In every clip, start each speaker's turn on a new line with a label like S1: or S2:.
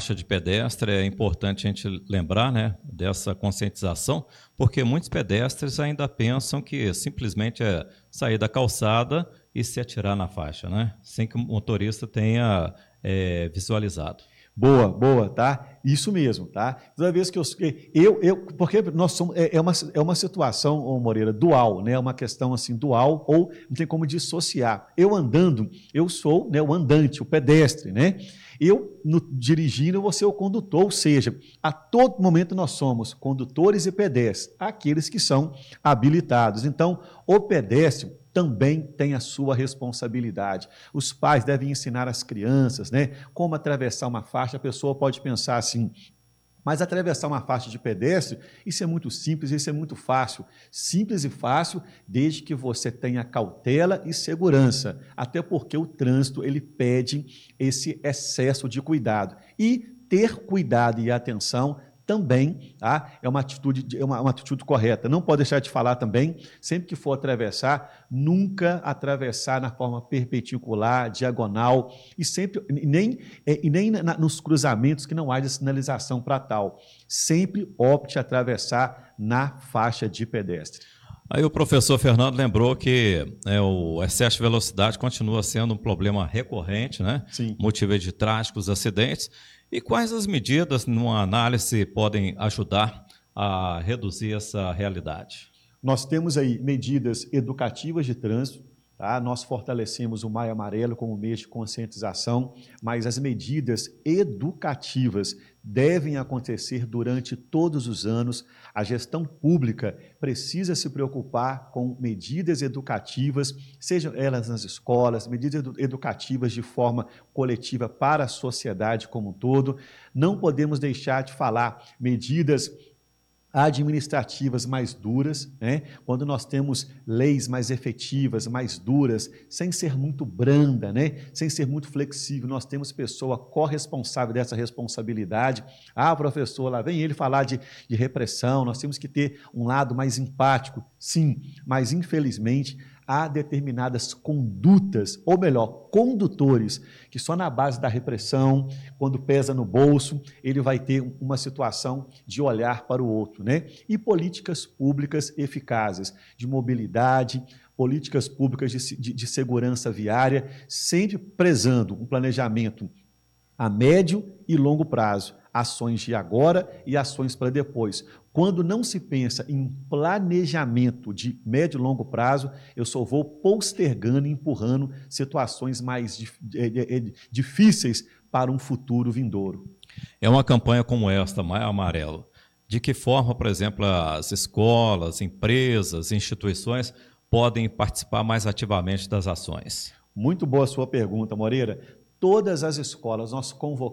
S1: faixa de pedestre, é importante a gente lembrar, né, dessa conscientização, porque muitos pedestres ainda pensam que simplesmente é sair da calçada e se atirar na faixa, né, sem que o motorista tenha visualizado.
S2: Boa, boa, tá? Isso mesmo, tá? Toda vez que porque nós somos, é uma situação, ô Moreira, dual, né? É uma questão assim, dual, ou não tem como dissociar. Eu andando, eu sou, né, o andante, o pedestre, né? Dirigindo, você é o condutor, ou seja, a todo momento nós somos condutores e pedestres, aqueles que são habilitados. Então, o pedestre também tem a sua responsabilidade. Os pais devem ensinar as crianças, né, como atravessar uma faixa. A pessoa pode pensar assim, mas atravessar uma faixa de pedestre, isso é muito simples, isso é muito fácil. Simples e fácil, desde que você tenha cautela e segurança. Até porque o trânsito, ele pede esse excesso de cuidado. E ter cuidado e atenção também, tá? É uma atitude correta. Não pode deixar de falar também, sempre que for atravessar, nunca atravessar na forma perpendicular, diagonal, e nem nos cruzamentos que não haja sinalização para tal. Sempre opte atravessar na faixa de pedestre.
S1: Aí o professor Fernando lembrou que o excesso de velocidade continua sendo um problema recorrente, né?
S2: Sim.
S1: Motivo de trágicos acidentes. E quais as medidas, numa análise, podem ajudar a reduzir essa realidade?
S2: Nós temos aí medidas educativas de trânsito, tá? Nós fortalecemos o Maio Amarelo como mês de conscientização, mas as medidas educativas devem acontecer durante todos os anos. A gestão pública precisa se preocupar com medidas educativas, sejam elas nas escolas, medidas educativas de forma coletiva para a sociedade como um todo. Não podemos deixar de falar medidas administrativas mais duras, né? Quando nós temos leis mais efetivas, mais duras, sem ser muito branda, né? Sem ser muito flexível, nós temos pessoa corresponsável dessa responsabilidade. Ah, professor, lá vem ele falar de repressão, nós temos que ter um lado mais empático, sim, mas infelizmente há determinadas condutas, ou melhor, condutores, que só na base da repressão, quando pesa no bolso, ele vai ter uma situação de olhar para o outro, né? E políticas públicas eficazes de mobilidade, políticas públicas de segurança viária, sempre prezando um planejamento a médio e longo prazo, ações de agora e ações para depois. Quando não se pensa em planejamento de médio e longo prazo, eu só vou postergando e empurrando situações mais difíceis para um futuro vindouro.
S1: É uma campanha como esta, Maio Amarelo. De que forma, por exemplo, as escolas, empresas, instituições podem participar mais ativamente das ações?
S2: Muito boa a sua pergunta, Moreira. Todas as escolas, nós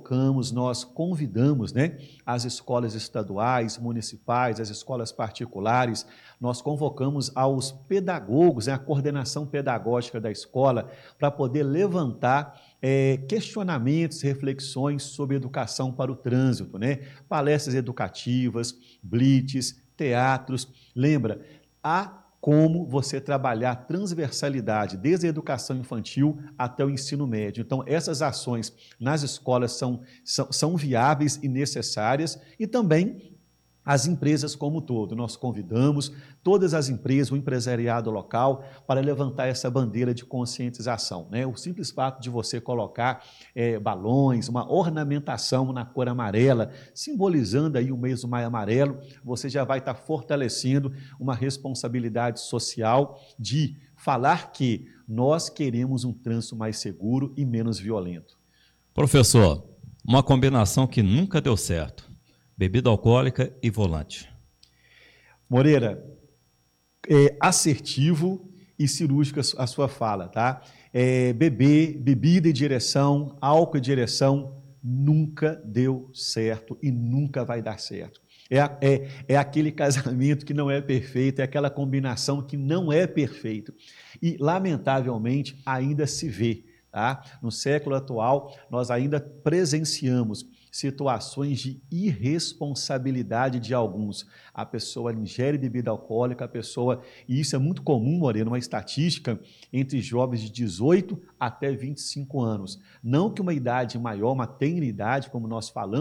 S2: convidamos, né, as escolas estaduais, municipais, as escolas particulares, nós convocamos aos pedagogos, né, a coordenação pedagógica da escola, para poder levantar questionamentos, reflexões sobre educação para o trânsito, né? Palestras educativas, blitz, teatros. Lembra, como você trabalhar transversalidade, desde a educação infantil até o ensino médio. Então, essas ações nas escolas são viáveis e necessárias, e também as empresas como um todo. Nós convidamos todas as empresas, o empresariado local, para levantar essa bandeira de conscientização, né? O simples fato de você colocar balões, uma ornamentação na cor amarela, simbolizando aí o mês do Maio Amarelo, você já vai estar fortalecendo uma responsabilidade social de falar que nós queremos um trânsito mais seguro e menos violento.
S1: Professor, uma combinação que nunca deu certo: bebida alcoólica e volante.
S2: Moreira, assertivo e cirúrgico a sua fala, tá? Bebida e direção, álcool e direção, nunca deu certo e nunca vai dar certo. É aquele casamento que não é perfeito, é aquela combinação que não é perfeita. E, lamentavelmente, ainda se vê, tá? No século atual, nós ainda presenciamos situações de irresponsabilidade de alguns. A pessoa ingere bebida alcoólica, e isso é muito comum, Moreno, uma estatística entre jovens de 18 até 25 anos. Não que uma idade maior, uma tenra idade, como nós falamos,